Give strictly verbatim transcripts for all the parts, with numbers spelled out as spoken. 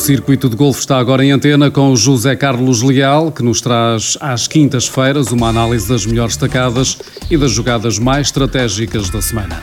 circuito de golfe está agora em antena com o José Carlos Leal, que nos traz às quintas-feiras uma análise das melhores tacadas e das jogadas mais estratégicas da semana.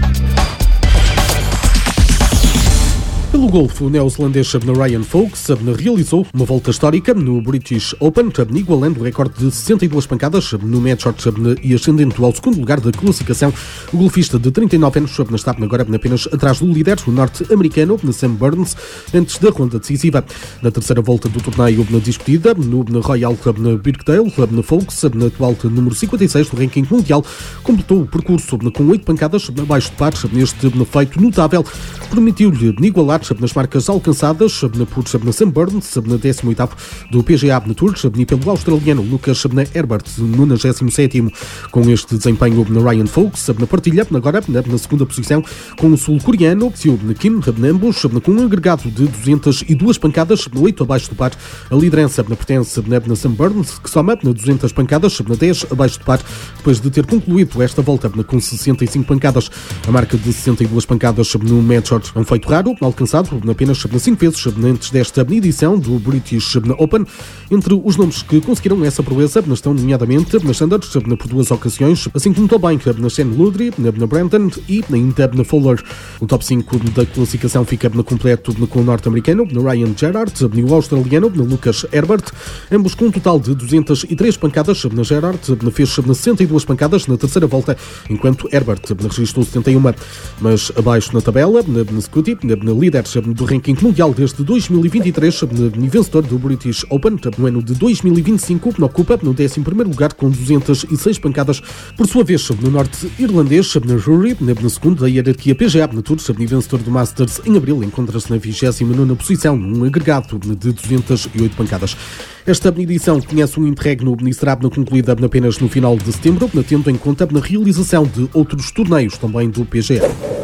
Pelo golfe, o neozelandês Ryan Fox realizou uma volta histórica no British Open, igualando o recorde de sessenta e duas pancadas no match shot e ascendendo ao segundo lugar da classificação. O golfista de trinta e nove anos está agora apenas atrás do líder, o norte-americano Sam Burns, antes da ronda decisiva. Na terceira volta do torneio discutida no Royal Club na Birkdale, Fox, atual número cinquenta e seis do ranking mundial, completou o percurso com oito pancadas abaixo de par. Neste feito notável, permitiu-lhe igualar nas marcas alcançadas por Sam Burns, na décimo oitavo do P G A Tour, e pelo australiano Lucas Herbert, no nonagésimo sétimo. Com este desempenho, Ryan Fox partilha agora na segunda posição com o sul-coreano Seo Kim, ambos com um agregado de duzentas e duas pancadas, oito abaixo do par. A liderança pertence a Sam Burns, que soma duzentas pancadas, dez abaixo do par, depois de ter concluído esta volta com sessenta e cinco pancadas. A marca de sessenta e duas pancadas no match shot é um feito raro, alcançado apenas cinco vezes antes desta edição do British Open. Entre os nomes que conseguiram essa proeza estão nomeadamente na Sanders por duas ocasiões, assim como também na Shane Ludry, na Brandon e ainda na Fowler. O top cinco da classificação fica completo com o norte-americano Ryan Gerard e o australiano Lucas Herbert, ambos com um total de duzentas e três pancadas. Na Gerard fez sessenta e duas pancadas na terceira volta, enquanto Herbert registrou setenta e uma. Mas abaixo na tabela, na Scotty, na líder do ranking mundial desde dois mil e vinte e três, vencedor do British Open no ano de dois mil e vinte e cinco, ocupa no décimo primeiro lugar com duzentas e seis pancadas. Por sua vez, no norte-irlandês, na Rory, na segunda da hierarquia P G A na Tour, e vencedor do Masters em abril, encontra-se na vigésima nona posição, num agregado de duzentas e oito pancadas. Esta edição conhece um interregno e será concluída apenas no final de setembro, tendo em conta a realização de outros torneios também do P G A.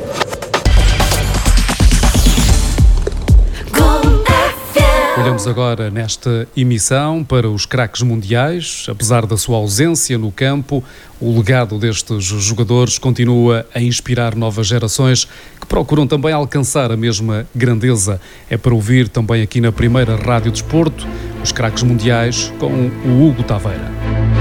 Olhamos agora nesta emissão para os craques mundiais. Apesar da sua ausência no campo, o legado destes jogadores continua a inspirar novas gerações que procuram também alcançar a mesma grandeza. É para ouvir também aqui na primeira Rádio Desporto, os craques mundiais com o Hugo Taveira.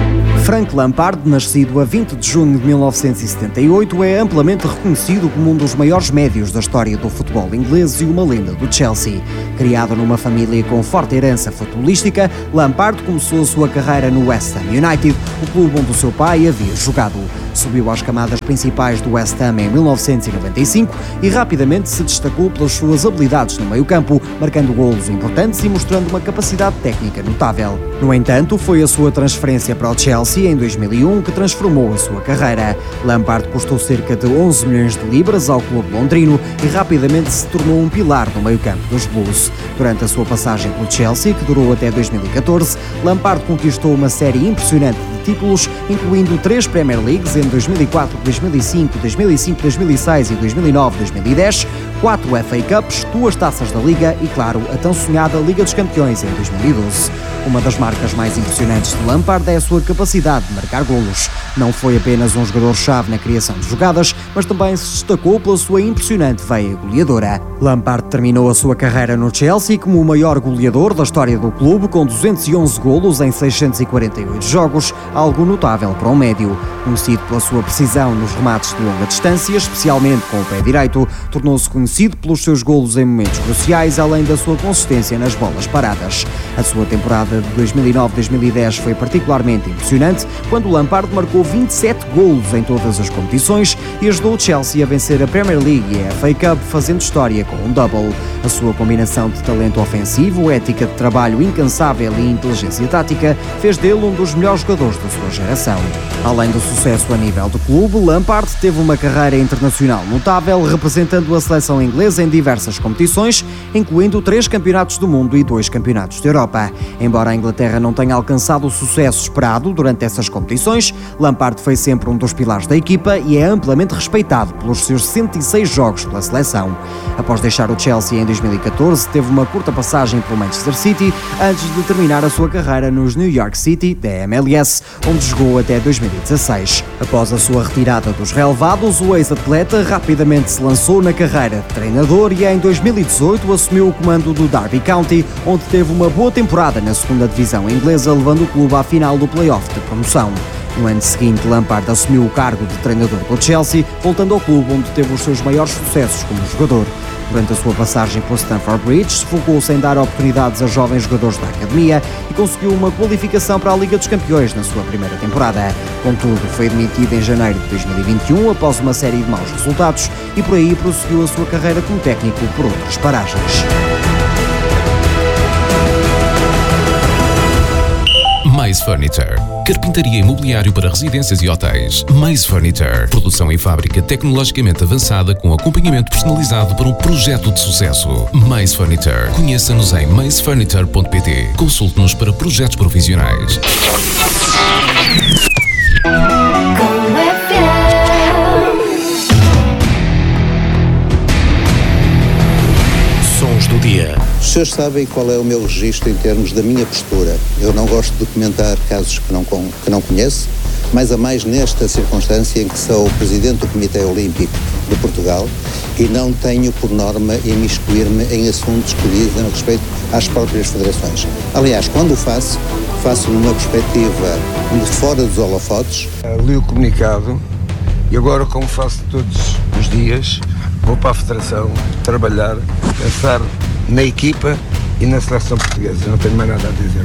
Frank Lampard, nascido a vinte de junho de mil novecentos e setenta e oito, é amplamente reconhecido como um dos maiores médios da história do futebol inglês e uma lenda do Chelsea. Criado numa família com forte herança futebolística, Lampard começou a sua carreira no West Ham United, o clube onde o seu pai havia jogado. Subiu às camadas principais do West Ham em mil novecentos e noventa e cinco e rapidamente se destacou pelas suas habilidades no meio-campo, marcando golos importantes e mostrando uma capacidade técnica notável. No entanto, foi a sua transferência para o Chelsea em dois mil e um que transformou a sua carreira. Lampard custou cerca de onze milhões de libras ao clube londrino e rapidamente se tornou um pilar no meio-campo dos Blues. Durante a sua passagem pelo Chelsea, que durou até dois mil e catorze, Lampard conquistou uma série impressionante de títulos, incluindo três Premier Leagues em dois mil e quatro, dois mil e cinco, dois mil e cinco, dois mil e seis e dois mil e nove, dois mil e dez, quatro F A Cups, duas taças da Liga e, claro, a tão sonhada Liga dos Campeões em dois mil e doze. Uma das marcas mais impressionantes de Lampard é a sua capacidade de marcar golos. Não foi apenas um jogador-chave na criação de jogadas, mas também se destacou pela sua impressionante veia goleadora. Lampard terminou a sua carreira no Chelsea como o maior goleador da história do clube, com duzentos e onze golos em seiscentos e quarenta e oito jogos, algo notável para um médio. Conhecido pela sua precisão nos remates de longa distância, especialmente com o pé direito, tornou-se conhecido pelos seus golos em momentos cruciais, além da sua consistência nas bolas paradas. A sua temporada de dois mil e nove, dois mil e dez foi particularmente impressionante, quando Lampard marcou vinte e sete golos em todas as competições e ajudou o Chelsea a vencer a Premier League e a F A Cup, fazendo história com um double. A sua combinação de talento ofensivo, ética de trabalho incansável e inteligência tática fez dele um dos melhores jogadores da sua geração. Além do sucesso a nível do clube, Lampard teve uma carreira internacional notável, representando a seleção inglesa em diversas competições, incluindo três campeonatos do mundo e dois campeonatos da Europa. Embora a Inglaterra não tenha alcançado o sucesso esperado durante essas competições, Lampard foi sempre um dos pilares da equipa e é amplamente respeitado pelos seus cento e seis jogos pela seleção. Após deixar o Chelsea em dois mil e catorze, teve uma curta passagem pelo Manchester City antes de terminar a sua carreira nos New York City, da M L S, onde jogou até dois mil e dezasseis. Após a sua retirada dos relevados, o ex-atleta rapidamente se lançou na carreira de treinador e em dois mil e dezoito assumiu o comando do Derby County, onde teve uma boa temporada na segunda divisão inglesa, levando o clube à final do play-off de promoção. No ano seguinte, Lampard assumiu o cargo de treinador do Chelsea, voltando ao clube onde teve os seus maiores sucessos como jogador. Durante a sua passagem pelo Stamford Bridge, focou-se em dar oportunidades a jovens jogadores da academia e conseguiu uma qualificação para a Liga dos Campeões na sua primeira temporada. Contudo, foi demitido em janeiro de dois mil e vinte e um após uma série de maus resultados e por aí prosseguiu a sua carreira como técnico por outras paragens. Maze Furniture. Carpintaria imobiliário para residências e hotéis. Maze Furniture. Produção em fábrica tecnologicamente avançada com acompanhamento personalizado para um projeto de sucesso. Maze Furniture. Conheça-nos em maze furniture ponto pt. Consulte-nos para projetos profissionais. Sons do dia. Os senhores sabem qual é o meu registro em termos da minha postura. Eu não gosto de comentar casos que não, que não conheço, mais a mais nesta circunstância em que sou o Presidente do Comitê Olímpico de Portugal e não tenho por norma imiscuir-me em assuntos que dizem respeito às próprias federações. Aliás, quando o faço, faço numa perspectiva de fora dos holofotes. Li o comunicado e agora, como faço todos os dias, vou para a Federação trabalhar, pensar na equipa e na seleção portuguesa. Não tenho mais nada a dizer.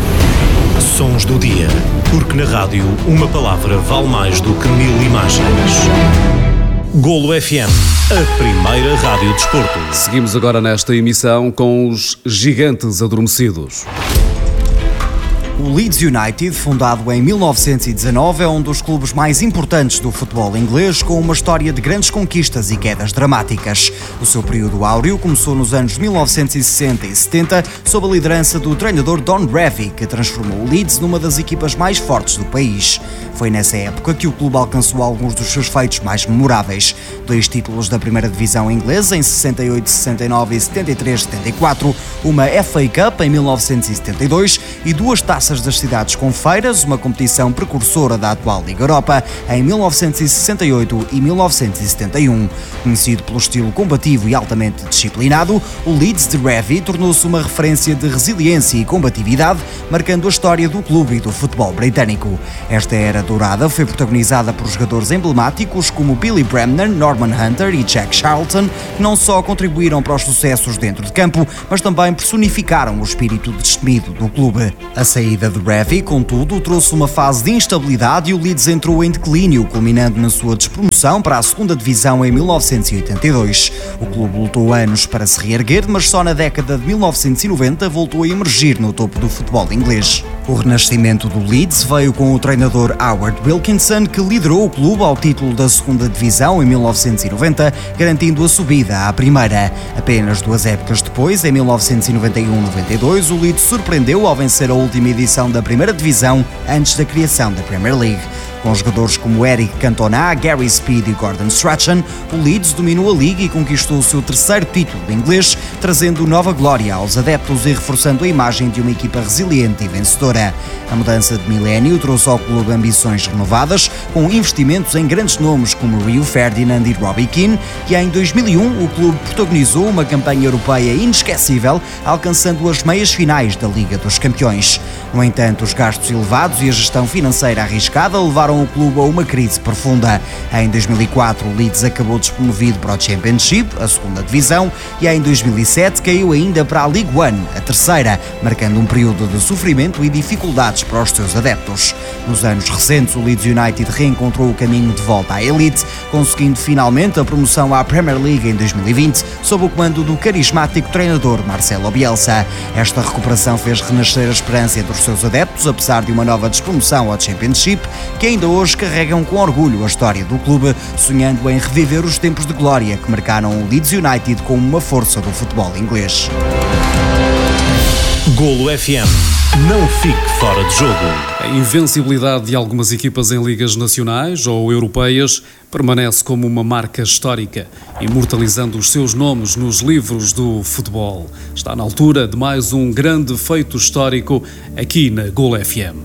Sons do dia. Porque na rádio uma palavra vale mais do que mil imagens. Golo F M, a primeira rádio de desporto. Seguimos agora nesta emissão com os gigantes adormecidos. O Leeds United, fundado em mil novecentos e dezanove, é um dos clubes mais importantes do futebol inglês, com uma história de grandes conquistas e quedas dramáticas. O seu período áureo começou nos anos mil novecentos e sessenta e setenta, sob a liderança do treinador Don Revie, que transformou o Leeds numa das equipas mais fortes do país. Foi nessa época que o clube alcançou alguns dos seus feitos mais memoráveis. Dois títulos da primeira divisão inglesa, em sessenta e oito sessenta e nove e setenta e três setenta e quatro, uma F A Cup em mil novecentos e setenta e dois e duas taças das cidades com feiras, uma competição precursora da atual Liga Europa, em mil novecentos e sessenta e oito e mil novecentos e setenta e um. Conhecido pelo estilo combativo e altamente disciplinado, o Leeds de Revie tornou-se uma referência de resiliência e combatividade, marcando a história do clube e do futebol britânico. Esta era dourada foi protagonizada por jogadores emblemáticos como Billy Bremner, Norman Hunter e Jack Charlton, que não só contribuíram para os sucessos dentro de campo, mas também personificaram o espírito destemido do clube. A saída de Revie, contudo, trouxe uma fase de instabilidade e o Leeds entrou em declínio, culminando na sua despromoção para a segunda divisão em mil novecentos e oitenta e dois. O clube lutou anos para se reerguer, mas só na década de mil novecentos e noventa voltou a emergir no topo do futebol inglês. O renascimento do Leeds veio com o treinador Howard Wilkinson, que liderou o clube ao título da segunda divisão em mil novecentos e noventa, garantindo a subida à primeira. Apenas duas épocas depois, em mil novecentos e noventa e um noventa e dois, o Leeds surpreendeu ao vencer a última edição da primeira divisão antes da criação da Premier League. Com jogadores como Eric Cantona, Gary Speed e Gordon Strachan, o Leeds dominou a Liga e conquistou o seu terceiro título inglês, trazendo nova glória aos adeptos e reforçando a imagem de uma equipa resiliente e vencedora. A mudança de milénio trouxe ao clube ambições renovadas, com investimentos em grandes nomes como Rio Ferdinand e Robbie Keane, e em dois mil e um o clube protagonizou uma campanha europeia inesquecível, alcançando as meias finais da Liga dos Campeões. No entanto, os gastos elevados e a gestão financeira arriscada levaram o clube a uma crise profunda. Em dois mil e quatro, o Leeds acabou despromovido para o Championship, a segunda divisão, e em dois mil e sete caiu ainda para a League One, a terceira, marcando um período de sofrimento e dificuldades para os seus adeptos. Nos anos recentes, o Leeds United reencontrou o caminho de volta à elite, conseguindo finalmente a promoção à Premier League em dois mil e vinte, sob o comando do carismático treinador Marcelo Bielsa. Esta recuperação fez renascer a esperança dos seus adeptos, apesar de uma nova despromoção ao Championship, que ainda hoje carregam com orgulho a história do clube, sonhando em reviver os tempos de glória que marcaram o Leeds United como uma força do futebol inglês. Golo F M. Não fique fora de jogo. A invencibilidade de algumas equipas em ligas nacionais ou europeias permanece como uma marca histórica, imortalizando os seus nomes nos livros do futebol. Está na altura de mais um grande feito histórico aqui na Gol F M.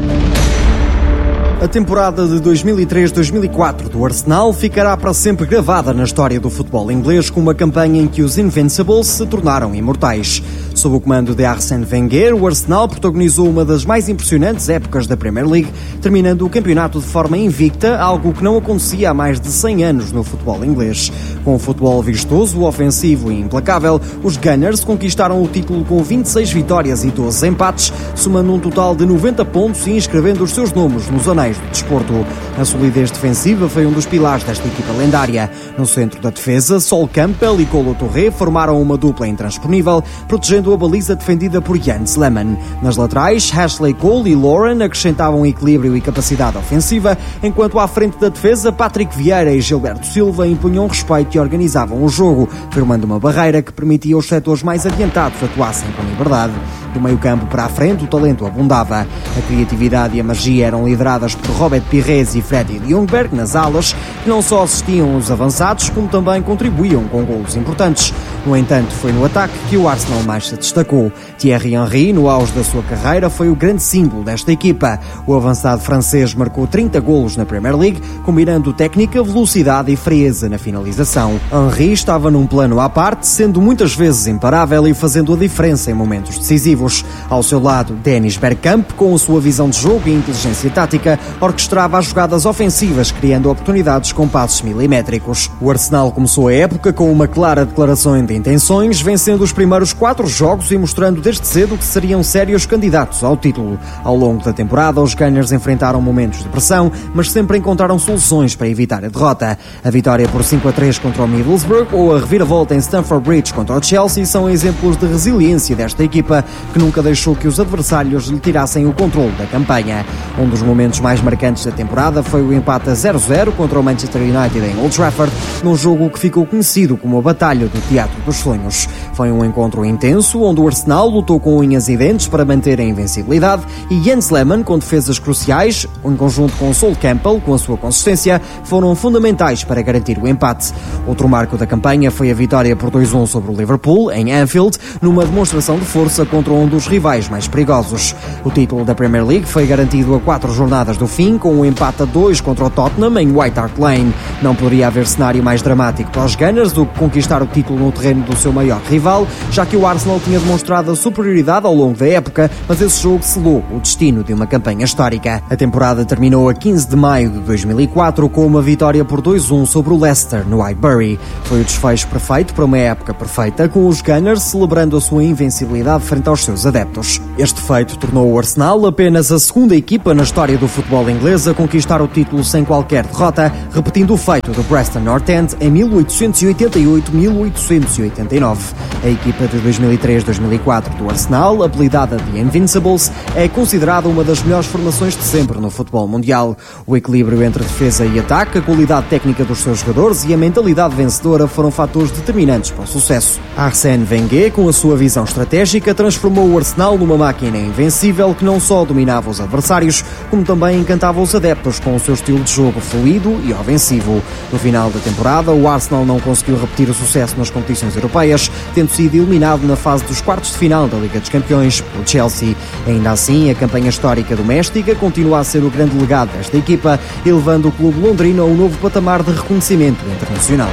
A temporada de dois mil e três dois mil e quatro do Arsenal ficará para sempre gravada na história do futebol inglês com uma campanha em que os Invincibles se tornaram imortais. Sob o comando de Arsène Wenger, o Arsenal protagonizou uma das mais impressionantes épocas da Premier League, terminando o campeonato de forma invicta, algo que não acontecia há mais de cem anos no futebol inglês. Com o futebol vistoso, ofensivo e implacável, os Gunners conquistaram o título com vinte e seis vitórias e doze empates, somando um total de noventa pontos e inscrevendo os seus nomes nos anéis do desporto. A solidez defensiva foi um dos pilares desta equipa lendária. No centro da defesa, Sol Campbell e Kolo Touré formaram uma dupla intransponível, protegendo a baliza defendida por Jens Lehmann. Nas laterais, Ashley Cole e Lauren acrescentavam equilíbrio e capacidade ofensiva, enquanto à frente da defesa, Patrick Vieira e Gilberto Silva impunham respeito e organizavam o jogo, formando uma barreira que permitia aos setores mais adiantados atuassem com liberdade. Do meio-campo para a frente, o talento abundava. A criatividade e a magia eram lideradas por Robert Pires e Freddy Ljungberg nas alas, que não só assistiam os avançados, como também contribuíam com golos importantes. No entanto, foi no ataque que o Arsenal mais se destacou. Thierry Henry, no auge da sua carreira, foi o grande símbolo desta equipa. O avançado francês marcou trinta golos na Premier League, combinando técnica, velocidade e frieza na finalização. Henry estava num plano à parte, sendo muitas vezes imparável e fazendo a diferença em momentos decisivos. Ao seu lado, Dennis Bergkamp, com a sua visão de jogo e inteligência tática, orquestrava as jogadas ofensivas, criando oportunidades com passos milimétricos. O Arsenal começou a época com uma clara declaração de intenções, vencendo os primeiros quatro jogos e mostrando desde cedo que seriam sérios candidatos ao título. Ao longo da temporada, os Gunners enfrentaram momentos de pressão, mas sempre encontraram soluções para evitar a derrota. A vitória por cinco a três contra o Middlesbrough ou a reviravolta em Stamford Bridge contra o Chelsea são exemplos de resiliência desta equipa, que nunca deixou que os adversários lhe tirassem o controle da campanha. Um dos momentos mais marcantes da temporada foi o empate a zero a zero contra o Manchester United em Old Trafford, num jogo que ficou conhecido como a Batalha do Teatro dos Sonhos. Foi um encontro intenso, onde o Arsenal lutou com unhas e dentes para manter a invencibilidade e Jens Lehmann, com defesas cruciais, em conjunto com Sol Campbell, com a sua consistência, foram fundamentais para garantir o empate. Outro marco da campanha foi a vitória por dois a um sobre o Liverpool, em Anfield, numa demonstração de força contra um dos rivais mais perigosos. O título da Premier League foi garantido a quatro jornadas do fim, com um empate a dois contra o Tottenham em White Hart Lane. Não poderia haver cenário mais dramático para os Gunners do que conquistar o título no terreno do seu maior rival, já que o Arsenal tinha demonstrado a superioridade ao longo da época, mas esse jogo selou o destino de uma campanha histórica. A temporada terminou a quinze de maio de dois mil e quatro com uma vitória por dois a um sobre o Leicester no Highbury. Foi o desfecho perfeito para uma época perfeita, com os Gunners celebrando a sua invencibilidade frente aos seus adeptos. Este feito tornou o Arsenal apenas a segunda equipa na história do futebol inglês a conquistar o título sem qualquer derrota, repetindo o feito do Preston North End em mil oitocentos e oitenta e oito a mil oitocentos e oitenta e nove. A equipa de dois mil e três dois mil e quatro do Arsenal, apelidada de Invincibles, é considerada uma das melhores formações de sempre no futebol mundial. O equilíbrio entre defesa e ataque, a qualidade técnica dos seus jogadores e a mentalidade vencedora foram fatores determinantes para o sucesso. Arsène Wenger, com a sua visão estratégica, transformou o Arsenal numa máquina invencível que não só dominava os adversários, como também encantava os adeptos com o seu estilo de jogo fluido e ofensivo. No final da temporada, o Arsenal não conseguiu repetir o sucesso nas competições europeias, tendo sido eliminado na fase dos quartos de final da Liga dos Campeões pelo Chelsea. Ainda assim, a campanha histórica doméstica continua a ser o grande legado desta equipa, elevando o clube londrino a um novo patamar de reconhecimento internacional.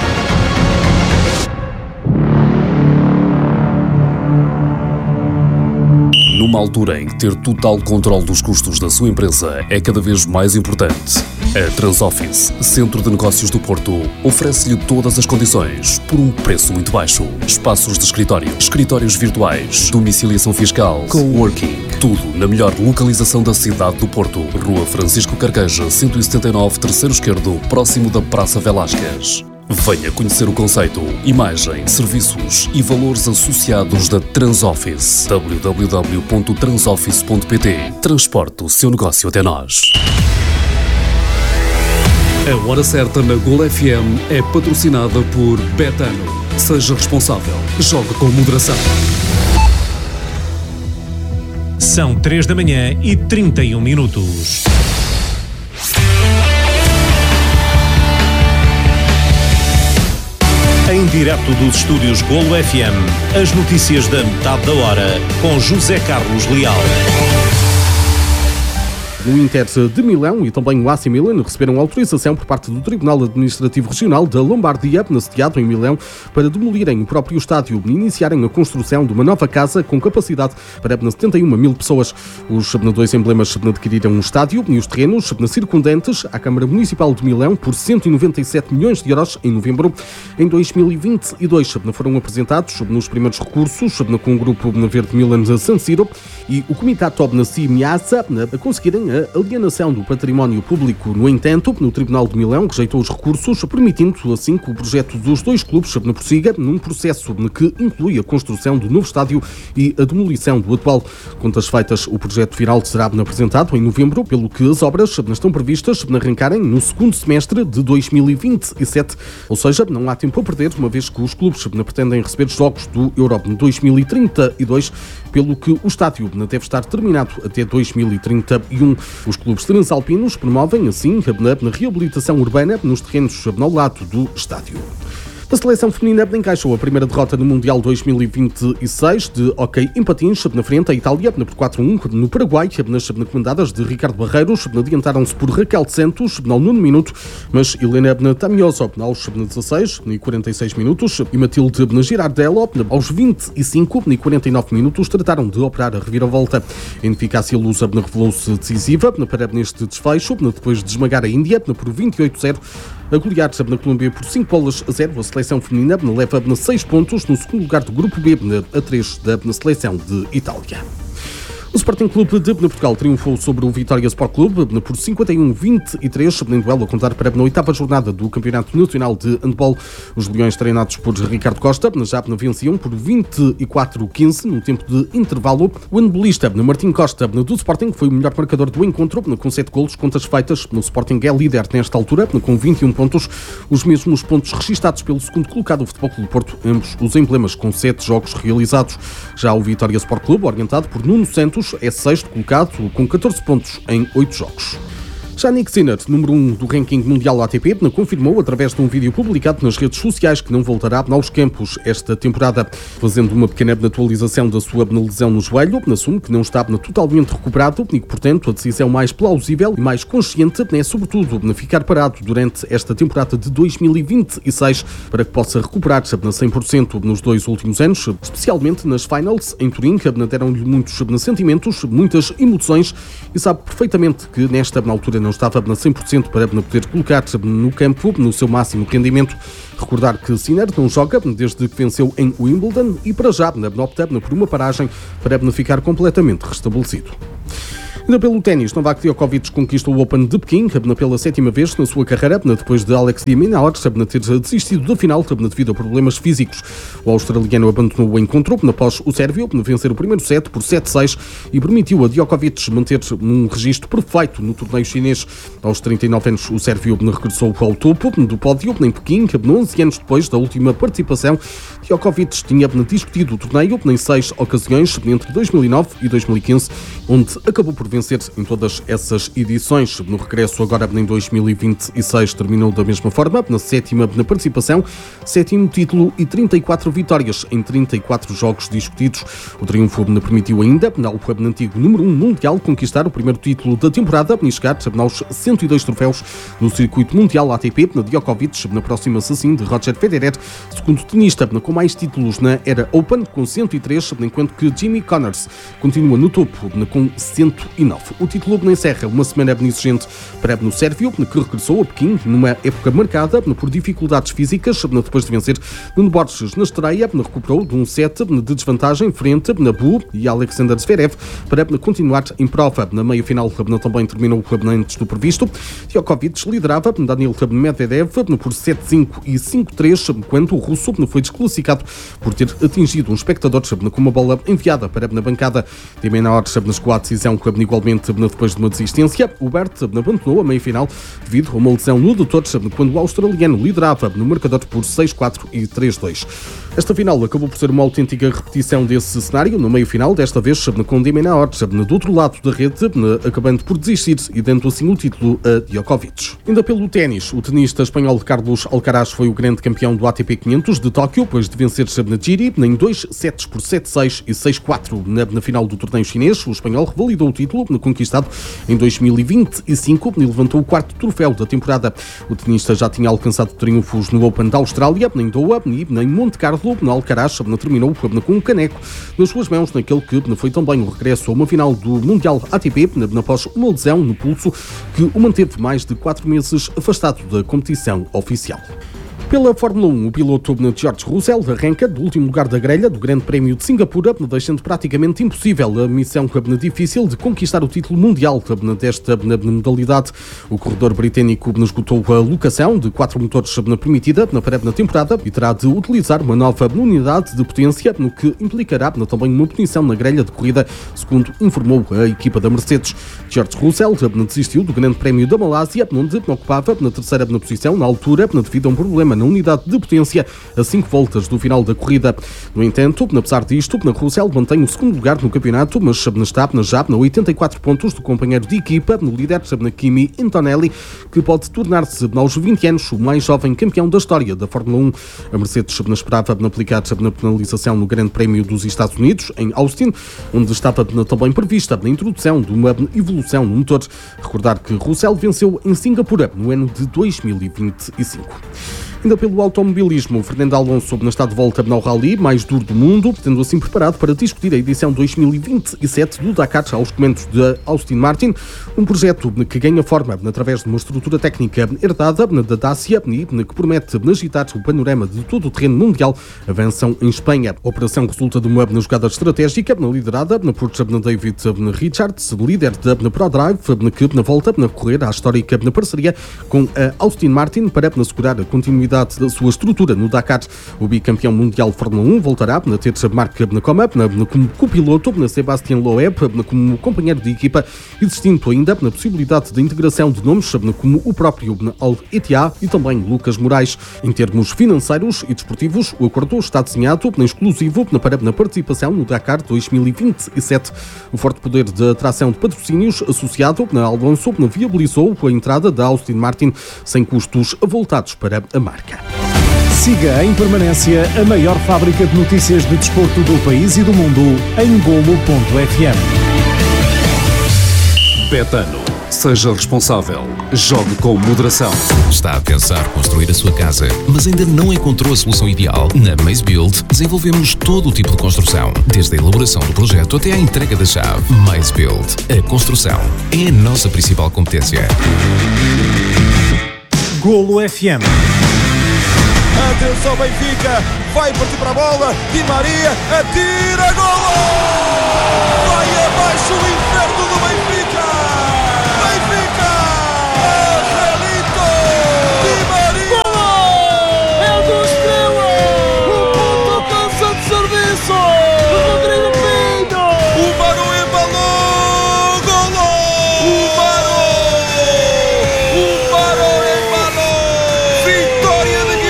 Numa altura em que ter total controle dos custos da sua empresa é cada vez mais importante, a Transoffice, Centro de Negócios do Porto, oferece-lhe todas as condições por um preço muito baixo. Espaços de escritório, escritórios virtuais, domiciliação fiscal, coworking, tudo na melhor localização da cidade do Porto. Rua Francisco Carqueja, cento e setenta e nove, terceiro esquerdo, próximo da Praça Velásquez. Venha conhecer o conceito, imagem, serviços e valores associados da Transoffice. w w w ponto transoffice ponto p t. Transporte o seu negócio até nós. A Hora Certa na Gol F M é patrocinada por Betano. Seja responsável. Jogue com moderação. São três da manhã e trinta e um minutos. Em direto dos estúdios Golo F M, as notícias da metade da hora, com José Carlos Leal. O Inter de Milão e também o A C Milan receberam autorização por parte do Tribunal Administrativo Regional da Lombardia, sediado em Milão, para demolirem o próprio estádio e iniciarem a construção de uma nova casa com capacidade para setenta e uma mil pessoas. Os dois emblemas adquiriram um estádio e os terrenos circundantes à Câmara Municipal de Milão por cento e noventa e sete milhões de euros em novembro. Em dois mil e vinte e dois foram apresentados nos primeiros recursos com o grupo verde Milan San Siro e o Comitato Si Miasa a conseguirem a alienação do património público. No entanto, no Tribunal de Milão rejeitou os recursos, permitindo assim que o projeto dos dois clubes prossiga num processo que inclui a construção do novo estádio e a demolição do atual. Contas feitas, o projeto final será apresentado em novembro, pelo que as obras estão previstas arrancarem no segundo semestre de dois mil e vinte e sete, ou seja, não há tempo a perder, uma vez que os clubes pretendem receber jogos do Euro dois mil e trinta e dois, pelo que o estádio deve estar terminado até dois mil e trinta e um. Os clubes transalpinos promovem, assim, a reabilitação urbana nos terrenos ao lado do estádio. A seleção feminina encaixou a primeira derrota no Mundial dois mil e vinte e seis de hóquei em patins na frente à Itália por quatro a um no Paraguai. Nas comandadas de Ricardo Barreiros adiantaram-se por Raquel Santos ao nono minuto, mas Helena Tamioso aos dezasseis e quarenta e seis minutos e Matilde Girardello aos vinte e cinco e quarenta e nove minutos trataram de operar a reviravolta. A ineficácia lusa revelou-se decisiva para neste desfecho, depois de esmagar a Índia por vinte e oito a zero. A golear na Colômbia por cinco bolas a zero, a seleção feminina leva seis pontos no segundo lugar do grupo B, a três da seleção de Itália. O Sporting Clube de Portugal triunfou sobre o Vitória Sport Clube por cinquenta e um a vinte e três, em duelo a contar para a oitava jornada do Campeonato Nacional de Handball. Os leões treinados por Ricardo Costa já venciam por vinte e quatro a quinze no tempo de intervalo. O handbolista Martim Costa do Sporting foi o melhor marcador do encontro, com sete golos, contas feitas. O Sporting é líder nesta altura, com vinte e um pontos, os mesmos pontos registados pelo segundo colocado, o Futebol Clube do Porto, ambos os emblemas com sete jogos realizados. Já o Vitória Sport Clube, orientado por Nuno Santos, é sexto colocado com catorze pontos em oito jogos. Já Nick Sinner, número um do ranking mundial A T P, confirmou através de um vídeo publicado nas redes sociais que não voltará aos campos esta temporada. Fazendo uma pequena atualização da sua lesão no joelho, assume que não está totalmente recuperado e que, portanto, a decisão mais plausível e mais consciente é, sobretudo, ficar parado durante esta temporada de dois mil e vinte e seis para que possa recuperar-se a cem por cento nos dois últimos anos, especialmente nas finals em Turim, que deram-lhe muitos sentimentos, muitas emoções e sabe perfeitamente que nesta altura não estava a cem por cento para poder colocar-se no campo no seu máximo rendimento. Recordar que Sinner não joga desde que venceu em Wimbledon e para já opta por uma paragem para ficar completamente restabelecido. Ainda pelo ténis, Novak Djokovic conquista o Open de Pequim pela sétima vez na sua carreira, depois de Alex de Minaur ter desistido da final devido a problemas físicos. O australiano abandonou o encontro após o sérvio vencer o primeiro set por sete a seis e permitiu a Djokovic manter um registro perfeito no torneio chinês. Aos trinta e nove anos, o sérvio regressou ao topo do pódio em Pequim, onze anos depois da última participação. Djokovic tinha discutido o torneio em seis ocasiões entre dois mil e nove e dois mil e quinze, onde acabou por vencer em todas essas edições. No regresso agora em dois mil e vinte e seis terminou da mesma forma, na sétima na participação, sétimo título e trinta e quatro vitórias em trinta e quatro jogos discutidos. O triunfo permitiu ainda ao antigo número um mundial conquistar o primeiro título da temporada e chegar aos cento e dois troféus no circuito mundial A T P. Djokovic aproxima-se assim de Roger Federer, segundo tenista com mais títulos na era Open, com cento e três, enquanto que Jimmy Connors continua no topo com cento e nove. O título encerra uma semana exigente para o sérvio, que regressou a Pequim numa época marcada por dificuldades físicas, depois de vencer Nuno Borges na estreia, recuperou de um set de desvantagem frente a Bu e Alexander Zverev para continuar em prova. Na meia-final também terminou antes do previsto. Djokovic liderava Daniil Medvedev por sete a cinco e cinco a três, quando o russo foi desclassificado por ter atingido um espectador com uma bola enviada para a bancada. De menor chegou à decisão com igualmente depois de uma desistência. O Bert abandonou a meia-final devido a uma lesão no adutor quando o australiano liderava no marcador por seis quatro e três dois. Esta final acabou por ser uma autêntica repetição desse cenário, no meio-final, desta vez com De Minaur do outro lado da rede, acabando por desistir e dando assim o título a Djokovic. Ainda pelo ténis, o tenista espanhol Carlos Alcaraz foi o grande campeão do A T P quinhentos de Tóquio, depois de vencer Giri em dois sets por sete seis e seis quatro na, na final do torneio chinês. O espanhol revalidou o título conquistado em dois mil e vinte e cinco e levantou o quarto troféu da temporada. O tenista já tinha alcançado triunfos no Open da Austrália, em Doha e em Monte Carlo. Na Alcaraz terminou com um caneco nas suas mãos naquele que foi também o regresso a uma final do Mundial A T P após uma lesão no pulso que o manteve mais de quatro meses afastado da competição oficial. Pela Fórmula um, o piloto George Russell arranca do último lugar da grelha do Grande Prémio de Singapura, deixando praticamente impossível a missão difícil de conquistar o título mundial desta modalidade. O corredor britânico esgotou a locação de quatro motores permitida para a temporada e terá de utilizar uma nova unidade de potência, no que implicará também uma punição na grelha de corrida, segundo informou a equipa da Mercedes. George Russell desistiu do Grande Prémio da Malásia, onde ocupava na terceira posição na altura devido a um problema na unidade de potência a cinco voltas do final da corrida. No entanto, apesar disto, Russell mantém o segundo lugar no campeonato, mas está já a oitenta e quatro pontos do companheiro de equipa, no líder Kimi Antonelli, que pode tornar-se aos vinte anos o mais jovem campeão da história da Fórmula um. A Mercedes esperava aplicar na penalização no Grande Prémio dos Estados Unidos, em Austin, onde estava também prevista a introdução de uma evolução no motor. Recordar que Russell venceu em Singapura no ano de dois mil e vinte e cinco. Ainda pelo automobilismo, Fernando Alonso está de volta ao rally mais duro do mundo, tendo assim preparado para discutir a edição dois mil e vinte e sete do Dakar aos comandos de Aston Martin, um projeto que ganha forma através de uma estrutura técnica herdada da Dacia e que promete agitar o panorama de todo o terreno mundial. Avançam em Espanha. A operação resulta de uma jogada estratégica liderada por David Richards, líder da ProDrive, que volta a correr à histórica parceria com a Aston Martin para assegurar a continuidade da sua estrutura no Dakar. O bicampeão mundial Fórmula um voltará a ter Marc Coma como copiloto, Sebastián Loeb como companheiro de equipa, existindo ainda na possibilidade de integração de nomes como o próprio Al-Ittihad e também Lucas Moraes. Em termos financeiros e desportivos, o acordo está desenhado exclusivo para a participação no Dakar dois mil e vinte e sete. O forte poder de atração de patrocínios associado a Alonso viabilizou a entrada da Aston Martin sem custos voltados para a marca. Siga em permanência a maior fábrica de notícias de desporto do país e do mundo em golo ponto f m. Betano. Seja responsável. Jogue com moderação. Está a pensar construir a sua casa, mas ainda não encontrou a solução ideal? Na Maze Build desenvolvemos todo o tipo de construção, desde a elaboração do projeto até à entrega da chave. Maze Build. A construção é a nossa principal competência. Golo F M. Atenção Benfica, vai partir para a bola, Di Maria, atira, golo! Vai abaixo o inferno do Benfica! Benfica! Angelito! Di Maria! Golo! É do Estrela! O ponto cansa de serviço! Rodrigo Pinho! O Barão embalou! Golo! O Barão! O Barão embalou! Vitória de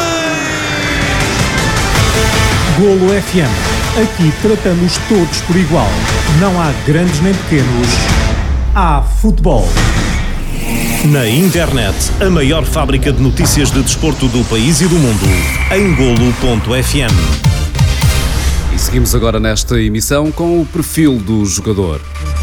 Golo F M. Aqui tratamos todos por igual. Não há grandes nem pequenos. Há futebol. Na internet, a maior fábrica de notícias de desporto do país e do mundo. Em golo ponto f m. E seguimos agora nesta emissão com o perfil do jogador.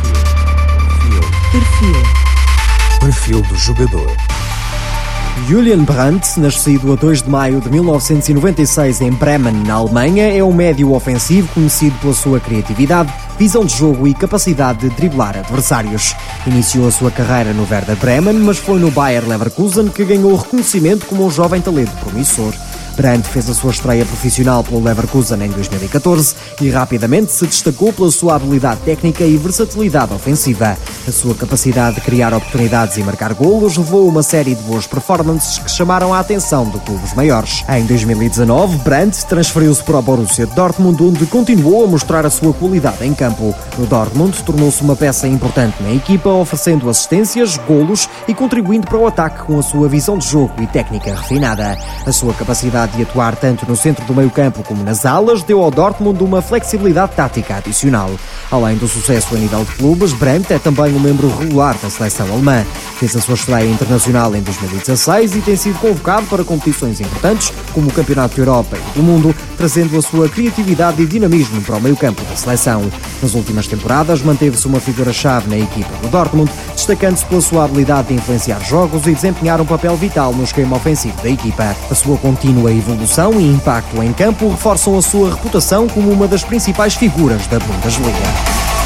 Perfil. Perfil do jogador. Julian Brandt, nascido a dois de maio de mil novecentos e noventa e seis em Bremen, na Alemanha, é um médio ofensivo conhecido pela sua criatividade, visão de jogo e capacidade de driblar adversários. Iniciou a sua carreira no Werder Bremen, mas foi no Bayer Leverkusen que ganhou reconhecimento como um jovem talento promissor. Brandt fez a sua estreia profissional pelo Leverkusen em dois mil e catorze e rapidamente se destacou pela sua habilidade técnica e versatilidade ofensiva. A sua capacidade de criar oportunidades e marcar golos levou a uma série de boas performances que chamaram a atenção de clubes maiores. Em dois mil e dezanove, Brandt transferiu-se para o Borussia Dortmund, onde continuou a mostrar a sua qualidade em campo. No Dortmund, tornou-se uma peça importante na equipa, oferecendo assistências, golos e contribuindo para o ataque com a sua visão de jogo e técnica refinada. A sua capacidade de atuar tanto no centro do meio-campo como nas alas deu ao Dortmund uma flexibilidade tática adicional. Além do sucesso a nível de clubes, Brandt é também um membro regular da seleção alemã. Fez a sua estreia internacional em dois mil e dezasseis e tem sido convocado para competições importantes, como o Campeonato da Europa e do Mundo, trazendo a sua criatividade e dinamismo para o meio-campo da seleção. Nas últimas temporadas, manteve-se uma figura-chave na equipa do Dortmund, destacando-se pela sua habilidade de influenciar jogos e desempenhar um papel vital no esquema ofensivo da equipa. A sua contínua evolução e impacto em campo reforçam a sua reputação como uma das principais figuras da Bundesliga.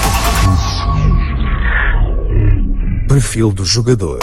Perfil do jogador.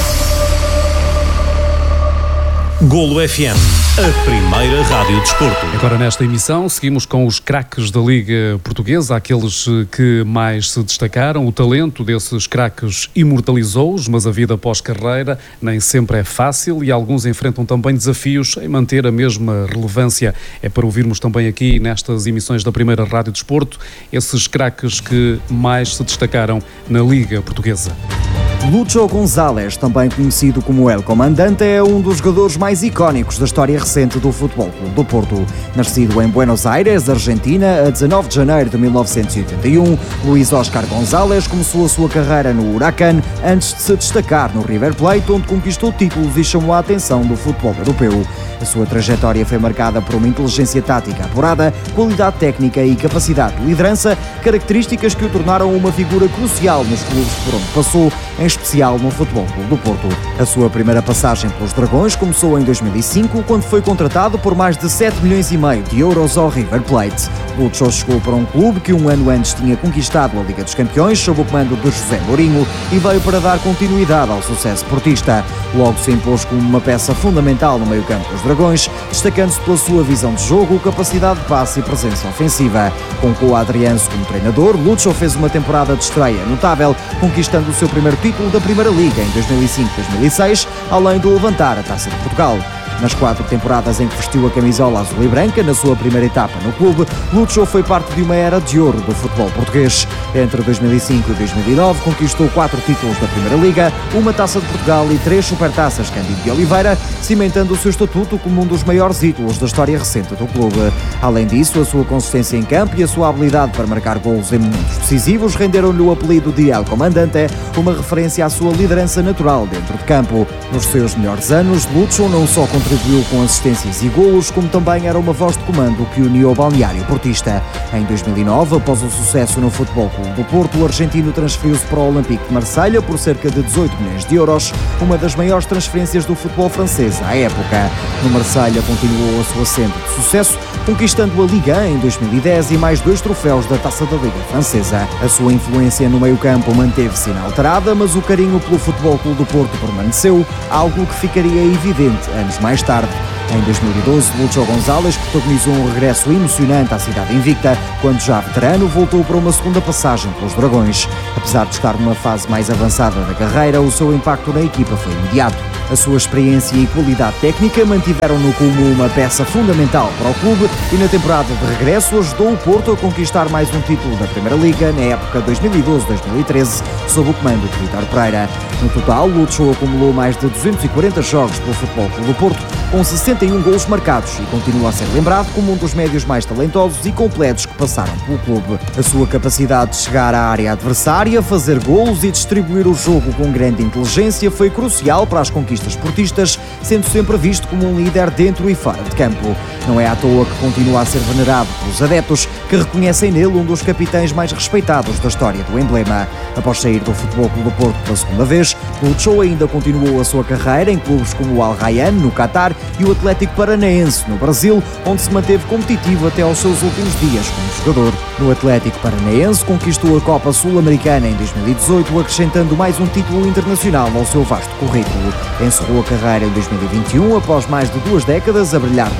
Golo F M, a primeira rádio de desporto. Agora nesta emissão seguimos com os craques da Liga Portuguesa, aqueles que mais se destacaram. O talento desses craques imortalizou-os, mas a vida pós-carreira nem sempre é fácil e alguns enfrentam também desafios em manter a mesma relevância. É para ouvirmos também aqui nestas emissões da primeira rádio de desporto esses craques que mais se destacaram na Liga Portuguesa. Lucho González, também conhecido como El Comandante, é um dos jogadores mais icónicos da história recente do Futebol Clube do Porto. Nascido em Buenos Aires, Argentina, a dezanove de janeiro de mil novecentos e oitenta e um, Luís Oscar González começou a sua carreira no Huracan antes de se destacar no River Plate, onde conquistou títulos e chamou a atenção do futebol europeu. A sua trajetória foi marcada por uma inteligência tática apurada, qualidade técnica e capacidade de liderança, características que o tornaram uma figura crucial nos clubes por onde passou, em especial no Futebol Clube do Porto. A sua primeira passagem pelos Dragões começou em dois mil e cinco, quando foi contratado por mais de sete milhões e meio de euros ao River Plate. Lucho chegou para um clube que um ano antes tinha conquistado a Liga dos Campeões sob o comando de José Mourinho e veio para dar continuidade ao sucesso portista. Logo se impôs como uma peça fundamental no meio-campo dos Dragões, destacando-se pela sua visão de jogo, capacidade de passe e presença ofensiva. Com o Adrianso como treinador, Lucho fez uma temporada de estreia notável, conquistando o seu primeiro título da Primeira Liga em dois mil e cinco dois mil e seis, além de levantar a Taça de Portugal. Nas quatro temporadas em que vestiu a camisola azul e branca, na sua primeira etapa no clube, Lucho foi parte de uma era de ouro do futebol português. Entre dois mil e cinco e dois mil e nove conquistou quatro títulos da Primeira Liga, uma Taça de Portugal e três Supertaças Cândido de Oliveira, cimentando o seu estatuto como um dos maiores ídolos da história recente do clube. Além disso, a sua consistência em campo e a sua habilidade para marcar golos em momentos decisivos renderam-lhe o apelido de El Comandante, uma referência à sua liderança natural dentro de campo. Nos seus melhores anos, Lucho não só contribuiu com assistências e golos, como também era uma voz de comando que unia o balneário portista. Em dois mil e nove, após o sucesso no Futebol Clube do Porto, o argentino transferiu-se para o Olympique de Marselha por cerca de dezoito milhões de euros, uma das maiores transferências do futebol francês à época. No Marselha continuou a sua senda de sucesso, conquistando a Liga um em dois mil e dez e mais dois troféus da Taça da Liga Francesa. A sua influência no meio-campo manteve-se inalterada, mas o carinho pelo Futebol Clube do Porto permaneceu, algo que ficaria evidente anos mais tarde. Em dois mil e doze, Lucho González protagonizou um regresso emocionante à cidade invicta, quando já veterano voltou para uma segunda passagem pelos Dragões. Apesar de estar numa fase mais avançada da carreira, o seu impacto na equipa foi imediato. A sua experiência e qualidade técnica mantiveram-no como uma peça fundamental para o clube e na temporada de regresso ajudou o Porto a conquistar mais um título da Primeira Liga na época dois mil e doze dois mil e treze, sob o comando de Vítor Pereira. No total, Lucho acumulou mais de duzentos e quarenta jogos pelo Futebol Clube do Porto, com sessenta e um golos marcados e continua a ser lembrado como um dos médios mais talentosos e completos que passaram pelo clube. A sua capacidade de chegar à área adversária, fazer golos e distribuir o jogo com grande inteligência foi crucial para as conquistas portistas, sendo sempre visto como um líder dentro e fora de campo. Não é à toa que continua a ser venerado pelos adeptos, que reconhecem nele um dos capitães mais respeitados da história do emblema. Após sair do Futebol Clube do Porto pela segunda vez, Lucho ainda continuou a sua carreira em clubes como o Al Rayyan, no Qatar, e o Atlético Paranaense, no Brasil, onde se manteve competitivo até aos seus últimos dias como jogador. No Atlético Paranaense, conquistou a Copa Sul-Americana em dois mil e dezoito, acrescentando mais um título internacional ao seu vasto currículo. Encerrou a carreira em dois mil e vinte e um, após mais de duas décadas a brilhar nos relevados,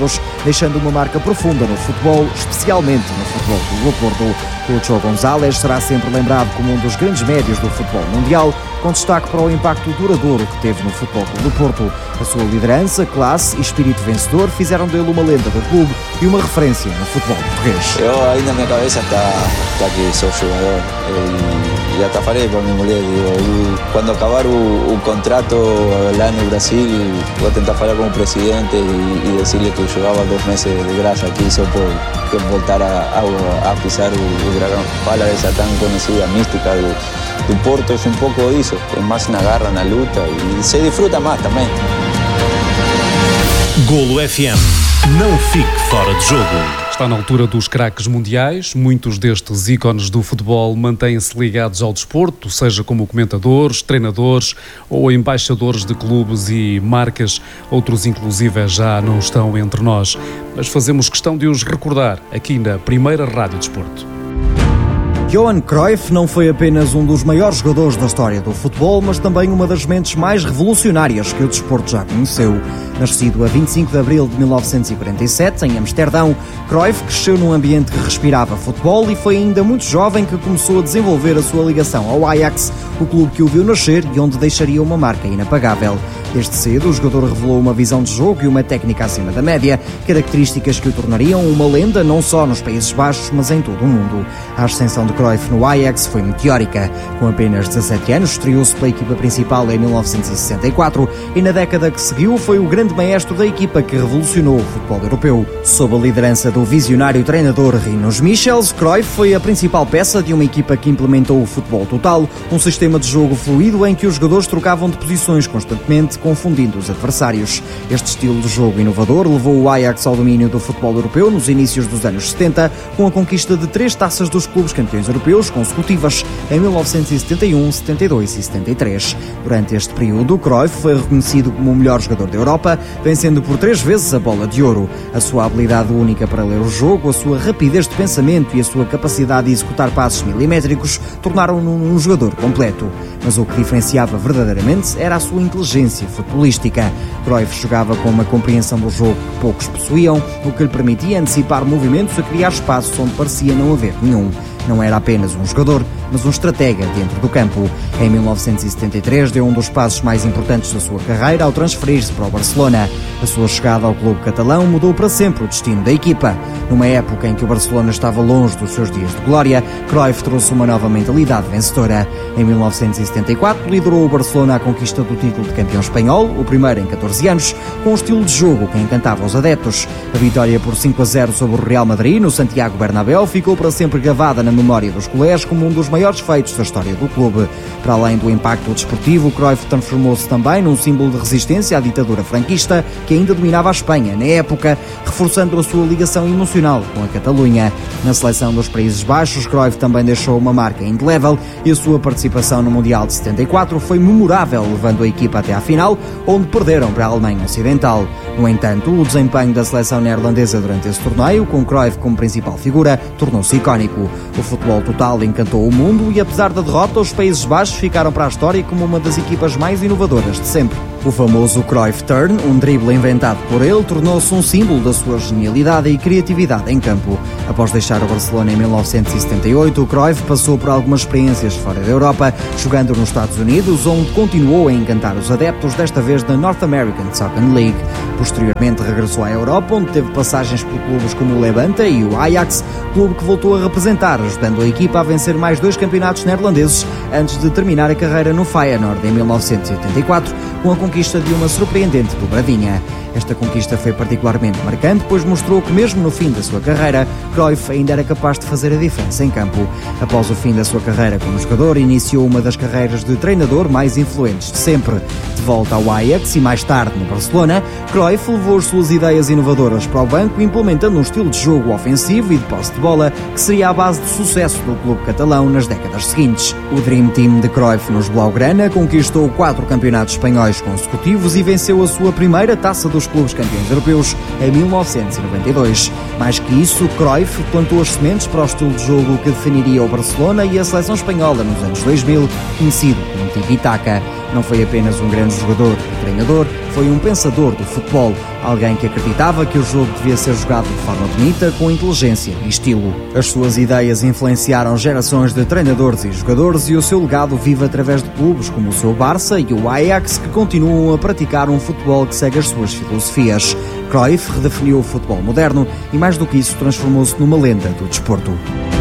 resultados, deixando uma marca profunda no futebol, especialmente no Futebol Clube do Porto. Lucho González será sempre lembrado como um dos grandes médios do futebol mundial, com destaque para o impacto duradouro que teve no Futebol Clube do Porto. A sua liderança, classe e espírito vencedor fizeram dele uma lenda do clube e uma referência no futebol português. Eu ainda na minha cabeça está, está que sou jogador e, e até falei para minha mulher, digo, quando acabar o, o contrato lá no Brasil, vou tentar falar com o presidente e, e dizer-lhe que eu jogava dois meses de graça aqui só por voltar a, a, a pisar o, o Dragão. Fala dessa tão conhecida mística do, do Porto, é um pouco isso, é mais na garra, na luta e se disfruta mais também. Golo F M. Não fique fora de jogo. Está na altura dos craques mundiais. Muitos destes ícones do futebol mantêm-se ligados ao desporto, seja como comentadores, treinadores ou embaixadores de clubes e marcas. Outros, inclusive, já não estão entre nós. Mas fazemos questão de os recordar aqui na Primeira Rádio Desporto. Johan Cruyff não foi apenas um dos maiores jogadores da história do futebol, mas também uma das mentes mais revolucionárias que o desporto já conheceu. Nascido a vinte e cinco de abril de mil novecentos e quarenta e sete, em Amsterdão, Cruyff cresceu num ambiente que respirava futebol e foi ainda muito jovem que começou a desenvolver a sua ligação ao Ajax, o clube que o viu nascer e onde deixaria uma marca inapagável. Desde cedo, o jogador revelou uma visão de jogo e uma técnica acima da média, características que o tornariam uma lenda não só nos Países Baixos, mas em todo o mundo. A ascensão de Cruyff no Ajax foi meteórica. Com apenas dezassete anos, estreou-se pela equipa principal em mil novecentos e sessenta e quatro e na década que seguiu foi o grande maestro da equipa que revolucionou o futebol europeu. Sob a liderança do visionário treinador Rinus Michels, Cruyff foi a principal peça de uma equipa que implementou o futebol total, um sistema de jogo fluido em que os jogadores trocavam de posições constantemente, confundindo os adversários. Este estilo de jogo inovador levou o Ajax ao domínio do futebol europeu nos inícios dos anos setenta, com a conquista de três taças dos clubes campeões europeus consecutivas em mil novecentos e setenta e um, setenta e dois e setenta e três. Durante este período, Cruyff foi reconhecido como o melhor jogador da Europa, vencendo por três vezes a bola de ouro. A sua habilidade única para ler o jogo, a sua rapidez de pensamento e a sua capacidade de executar passos milimétricos tornaram-no um jogador completo. Mas o que diferenciava verdadeiramente era a sua inteligência futebolística. Cruyff jogava com uma compreensão do jogo que poucos possuíam, o que lhe permitia antecipar movimentos a criar espaços onde parecia não haver nenhum. Não era apenas um jogador, mas um estratega dentro do campo. Em mil novecentos e setenta e três deu um dos passos mais importantes da sua carreira ao transferir-se para o Barcelona. A sua chegada ao clube catalão mudou para sempre o destino da equipa. Numa época em que o Barcelona estava longe dos seus dias de glória, Cruyff trouxe uma nova mentalidade vencedora. Em mil novecentos e setenta e quatro liderou o Barcelona à conquista do título de campeão espanhol, o primeiro em catorze anos, com um estilo de jogo que encantava os adeptos. A vitória por cinco a zero sobre o Real Madrid no Santiago Bernabéu ficou para sempre gravada na memória dos culés como um dos maiores feitos da história do clube. Para além do impacto desportivo, Cruyff transformou-se também num símbolo de resistência à ditadura franquista que ainda dominava a Espanha na época, reforçando a sua ligação emocional com a Catalunha. Na seleção dos Países Baixos, Cruyff também deixou uma marca indelével e a sua participação no Mundial de setenta e quatro foi memorável, levando a equipa até à final, onde perderam para a Alemanha Ocidental. No entanto, o desempenho da seleção neerlandesa durante esse torneio, com Cruyff como principal figura, tornou-se icónico. O futebol total encantou o mundo e, apesar da derrota, os Países Baixos ficaram para a história como uma das equipas mais inovadoras de sempre. O famoso Cruyff Turn, um drible inventado por ele, tornou-se um símbolo da sua genialidade e criatividade em campo. Após deixar o Barcelona em mil novecentos e setenta e oito, o Cruyff passou por algumas experiências fora da Europa, jogando nos Estados Unidos, onde continuou a encantar os adeptos, desta vez na North American Soccer League. Posteriormente regressou à Europa, onde teve passagens por clubes como o Levante e o Ajax, clube que voltou a representar, ajudando a equipa a vencer mais dois campeonatos neerlandeses antes de terminar a carreira no Feyenoord em mil novecentos e oitenta e quatro, com a conquista de uma surpreendente dobradinha. Esta conquista foi particularmente marcante, pois mostrou que mesmo no fim da sua carreira, Cruyff ainda era capaz de fazer a diferença em campo. Após o fim da sua carreira como jogador, iniciou uma das carreiras de treinador mais influentes de sempre. De volta ao Ajax e mais tarde no Barcelona, Cruyff levou as suas ideias inovadoras para o banco, implementando um estilo de jogo ofensivo e de posse de bola que seria a base de sucesso do clube catalão nas décadas seguintes. O Dream Team de Cruyff nos Blaugrana conquistou quatro campeonatos espanhóis consecutivos e venceu a sua primeira taça dos clubes campeões europeus em mil novecentos e noventa e dois. Mais que isso, Cruyff plantou as sementes para o estilo de jogo que definiria o Barcelona e a seleção espanhola nos anos dois mil, conhecido como tiki-taka. Não foi apenas um grande jogador e treinador, foi um pensador do futebol, alguém que acreditava que o jogo devia ser jogado de forma bonita, com inteligência e estilo. As suas ideias influenciaram gerações de treinadores e jogadores e o seu legado vive através de clubes como o seu Barça e o Ajax, que continuam a praticar um futebol que segue as suas filosofias. Cruyff redefiniu o futebol moderno e, mais do que isso, transformou-se numa lenda do desporto.